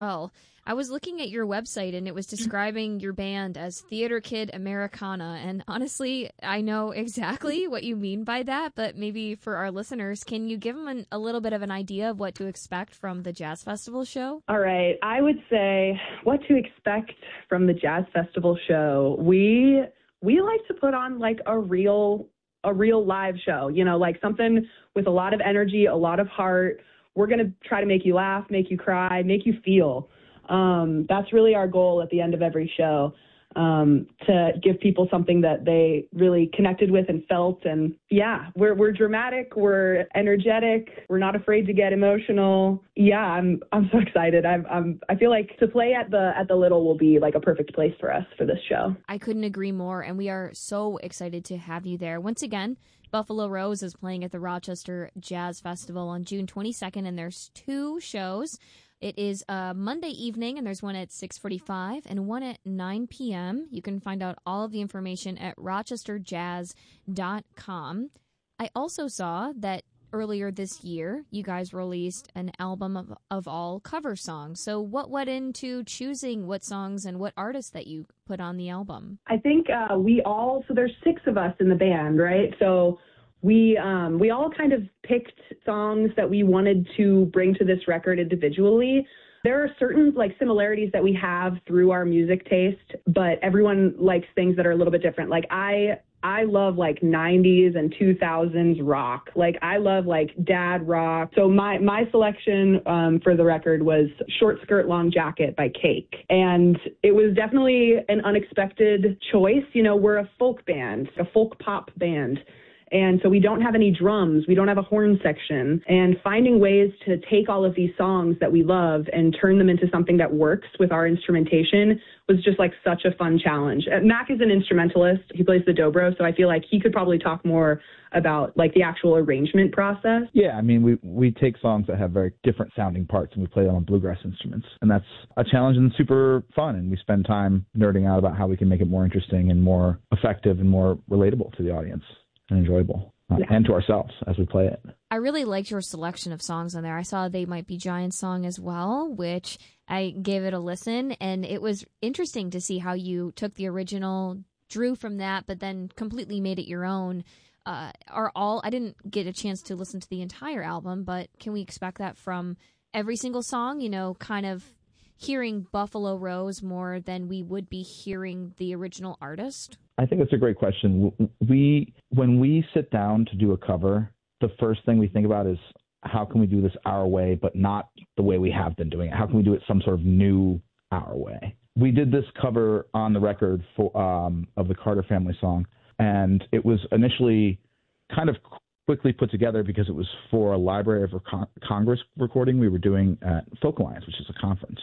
Well, I was looking at your website and it was describing your band as Theater Kid Americana. And honestly, I know exactly what you mean by that, but maybe for our listeners, can you give them a little bit of an idea of what to expect from the Jazz Festival show? All right. I would say what to expect from the Jazz Festival show. We like to put on like a real live show, like something with a lot of energy, a lot of heart. We're going to try to make you laugh, make you cry, make you feel. That's really our goal at the end of every show, to give people something that they really connected with and felt. And yeah, we're dramatic, we're energetic, we're not afraid to get emotional. Yeah, I'm so excited. I feel like to play at the Little will be like a perfect place for us for this show. I couldn't agree more, and we are so excited to have you there. Once again, Buffalo Rose is playing at the Rochester Jazz Festival on June 22nd, and there's 2 shows. It is Monday evening, and there's one at 6:45 and one at 9 p.m. You can find out all of the information at rochesterjazz.com. I also saw that earlier this year, you guys released an album of all cover songs. So what went into choosing what songs and what artists that you put on the album? I think so there's 6 of us in the band, right? So we all kind of picked songs that we wanted to bring to this record individually. There are certain like similarities that we have through our music taste, but everyone likes things that are a little bit different. Like I love like 90s and 2000s rock. Like I love like dad rock. So my selection for the record was Short Skirt Long Jacket by Cake. And it was definitely an unexpected choice. We're a folk band, a folk pop band. And so we don't have any drums. We don't have a horn section. And finding ways to take all of these songs that we love and turn them into something that works with our instrumentation was just like such a fun challenge. Mac is an instrumentalist. He plays the dobro. So I feel like he could probably talk more about like the actual arrangement process. Yeah, I mean, we take songs that have very different sounding parts and we play them on bluegrass instruments. And that's a challenge and super fun. And we spend time nerding out about how we can make it more interesting and more effective and more relatable to the audience. And enjoyable, and to ourselves as we play it. I really liked your selection of songs on there. I saw They Might Be Giants song as well, which I gave it a listen, and it was interesting to see how you took the original, drew from that, but then completely made it your own. I didn't get a chance to listen to the entire album, but can we expect that from every single song, kind of hearing Buffalo Rose more than we would be hearing the original artist? I think that's a great question. When we sit down to do a cover, the first thing we think about is how can we do this our way, but not the way we have been doing it? How can we do it some sort of new our way? We did this cover on the record of the Carter Family song, and it was initially kind of quickly put together because it was for a Library of Congress recording we were doing at Folk Alliance, which is a conference.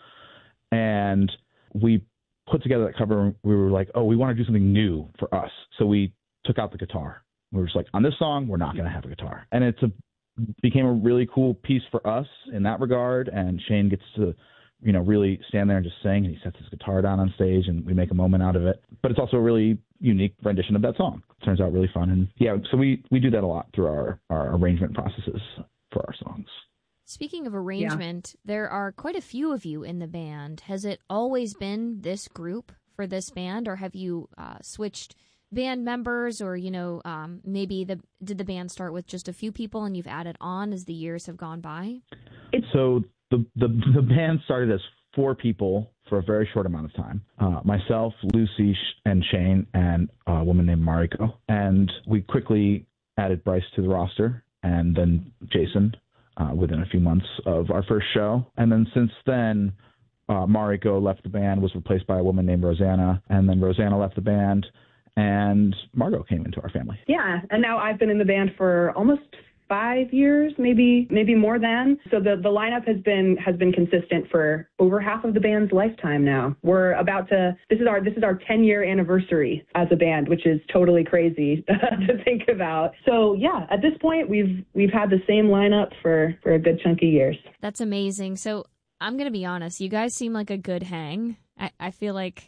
And we put together that cover, and we were like, oh, we want to do something new for us. So we took out the guitar. We were just like, on this song, we're not going to have a guitar. And became a really cool piece for us in that regard. And Shane gets to, really stand there and just sing, and he sets his guitar down on stage, and we make a moment out of it. But it's also a really unique rendition of that song. It turns out really fun. And yeah, so we do that a lot through our arrangement processes for our songs. Speaking of arrangement, There are quite a few of you in the band. Has it always been this group for this band, or have you switched band members, or, maybe did the band start with just a few people and you've added on as the years have gone by? So the band started as 4 people for a very short amount of time. Myself, Lucy, and Shane, and a woman named Mariko. And we quickly added Bryce to the roster, and then Jason, within a few months of our first show. And then since then, Mariko left the band, was replaced by a woman named Rosanna, and then Rosanna left the band, and Margot came into our family. Yeah, and now I've been in the band for almost 5 years, maybe more than. So the lineup has been consistent for over half of the band's lifetime now. We're about to this is our 10-year anniversary as a band, which is totally crazy to think about. So yeah, at this point we've had the same lineup for a good chunk of years. That's amazing. So I'm going to be honest, you guys seem like a good hang. I feel like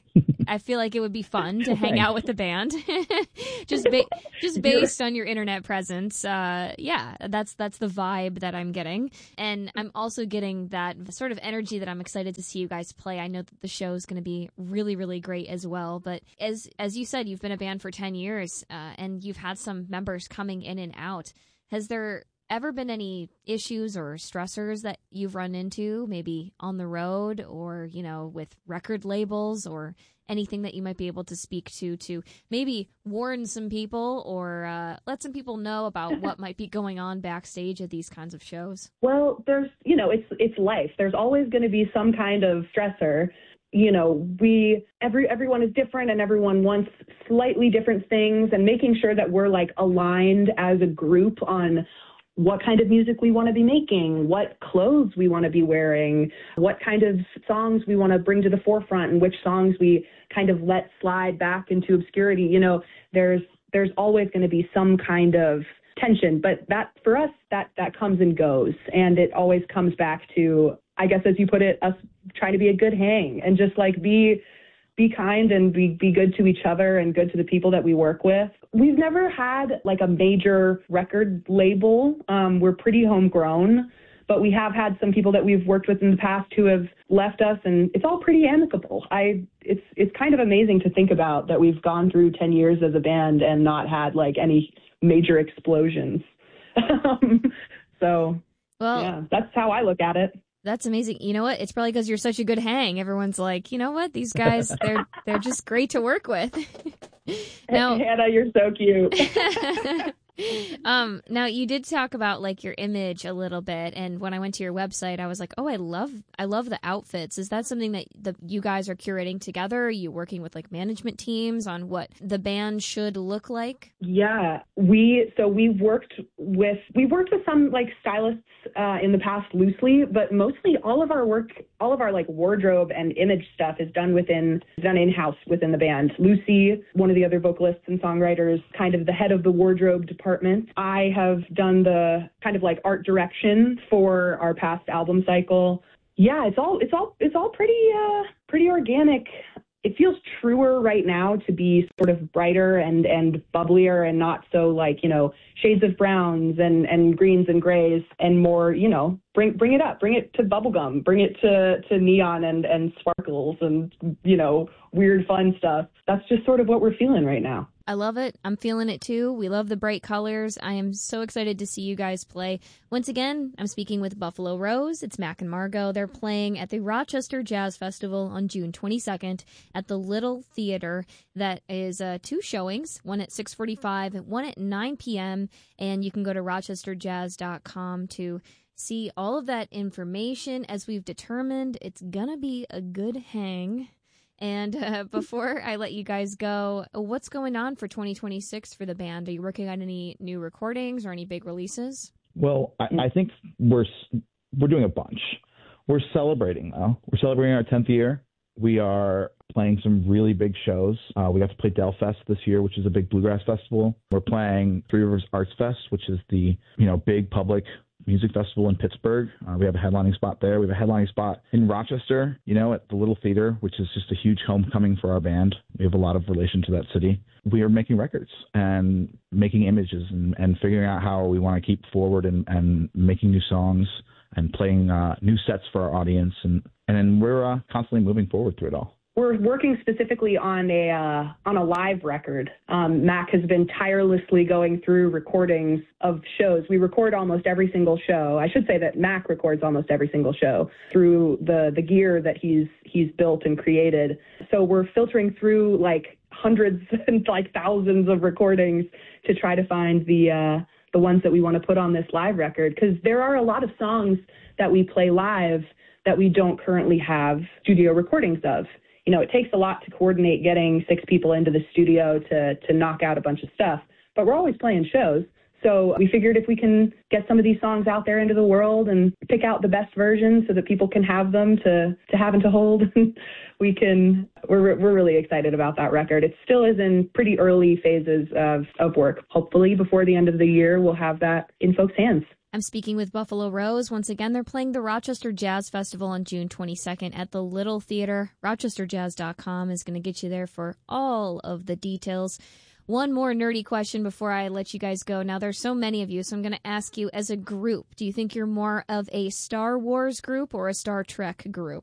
I feel like it would be fun to hang out with the band, just based on your internet presence. Yeah, that's the vibe that I'm getting, and I'm also getting that sort of energy that I'm excited to see you guys play. I know that the show is going to be really, really great as well. But as you said, you've been a band for 10 years, and you've had some members coming in and out. Has there ever been any issues or stressors that you've run into, maybe on the road or, with record labels, or anything that you might be able to speak to maybe warn some people or let some people know about what might be going on backstage at these kinds of shows? Well, there's, it's life. There's always going to be some kind of stressor. Everyone is different and everyone wants slightly different things, and making sure that we're like aligned as a group on what kind of music we want to be making, what clothes we want to be wearing, what kind of songs we want to bring to the forefront, and which songs we kind of let slide back into obscurity. There's always going to be some kind of tension, but that for us, that comes and goes. And it always comes back to, I guess, as you put it, us trying to be a good hang and just like be kind and be good to each other and good to the people that we work with. We've never had like a major record label. We're pretty homegrown, but we have had some people that we've worked with in the past who have left us, and it's all pretty amicable. It's kind of amazing to think about that we've gone through 10 years as a band and not had like any major explosions. So, well, yeah, that's how I look at it. That's amazing. You know what? It's probably because you're such a good hang. Everyone's like, you know what? These guys, they're just great to work with. Now, Hannah, you're so cute. Now you did talk about like your image a little bit, and when I went to your website, I was like, oh, I love the outfits. Is that something that you guys are curating together? Are you working with like management teams on what the band should look like? Yeah, we've worked with some like stylists in the past loosely, but mostly all of our like wardrobe and image stuff is done in-house within the band. Lucy, one of the other vocalists and songwriters, kind of the head of the wardrobe department. I have done the kind of like art direction for our past album cycle. Yeah, it's all pretty organic. It feels truer right now to be sort of brighter and bubblier and not so like, shades of browns and greens and grays, and more, bring it up, bring it to bubblegum, bring it to neon and sparkles and, weird fun stuff. That's just sort of what we're feeling right now. I love it. I'm feeling it too. We love the bright colors. I am so excited to see you guys play. Once again, I'm speaking with Buffalo Rose. It's Mac and Margo. They're playing at the Rochester Jazz Festival on June 22nd at the Little Theater. That is 2 showings, one at 6:45 and one at 9 p.m. And you can go to rochesterjazz.com to see all of that information. As we've determined, it's going to be a good hang. And before I let you guys go, what's going on for 2026 for the band? Are you working on any new recordings or any big releases? Well, I think we're doing a bunch. We're celebrating, though. We're celebrating our 10th year. We are playing some really big shows. We got to play Delfest this year, which is a big bluegrass festival. We're playing Three Rivers Arts Fest, which is the big public music festival in Pittsburgh. We have a headlining spot there. We have a headlining spot in Rochester, at the Little Theater, which is just a huge homecoming for our band. We have a lot of relation to that city. We are making records and making images and figuring out how we want to keep forward and making new songs and playing new sets for our audience. And then we're constantly moving forward through it all. We're working specifically on a live record. Mac has been tirelessly going through recordings of shows. We record almost every single show. I should say that Mac records almost every single show through the gear that he's built and created. So we're filtering through like hundreds and like thousands of recordings to try to find the ones that we want to put on this live record, because there are a lot of songs that we play live that we don't currently have studio recordings of. It takes a lot to coordinate getting 6 people into the studio to knock out a bunch of stuff, but we're always playing shows. So we figured if we can get some of these songs out there into the world and pick out the best versions so that people can have them to have and to hold, we're really excited about that record. It still is in pretty early phases of work. Hopefully before the end of the year, we'll have that in folks' hands. I'm speaking with Buffalo Rose. Once again, they're playing the Rochester Jazz Festival on June 22nd at the Little Theater. RochesterJazz.com is going to get you there for all of the details. One more nerdy question before I let you guys go. Now, there's so many of you, so I'm going to ask you, as a group, do you think you're more of a Star Wars group or a Star Trek group?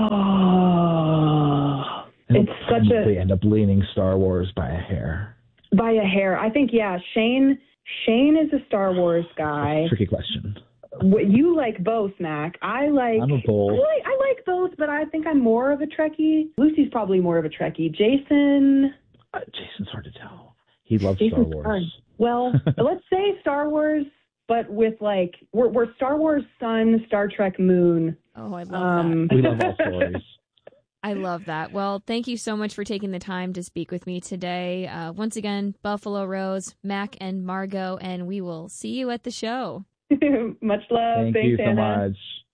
Oh, it's such a... They end up leaning Star Wars by a hair. By a hair. I think, yeah, Shane is a Star Wars guy. Tricky question. You like both, Mac. I'm a both. I like both, but I think I'm more of a Trekkie. Lucy's probably more of a Trekkie. Jason's hard to tell. He loves Star Wars. Hard. Well, let's say Star Wars, but with we're Star Wars sun, Star Trek moon. Oh, I love that. We love all stories. I love that. Well, thank you so much for taking the time to speak with me today. Once again, Buffalo Rose, Mac, and Margot, and we will see you at the show. Much love. Thank Thanks, you so Anna. much.